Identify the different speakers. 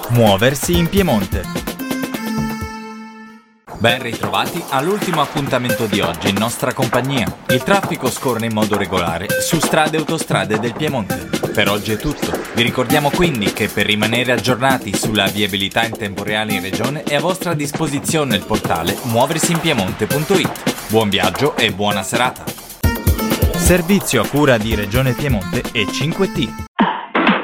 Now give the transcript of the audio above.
Speaker 1: Muoversi in Piemonte.
Speaker 2: Ben ritrovati all'ultimo appuntamento di oggi in nostra compagnia. Il traffico scorre in modo regolare su strade e autostrade del Piemonte. Per oggi è tutto. Vi ricordiamo quindi che per rimanere aggiornati sulla viabilità in tempo reale in regione è a vostra disposizione il portale muoversiinpiemonte.it. Buon viaggio e buona serata.
Speaker 1: Servizio a cura di Regione Piemonte e 5T.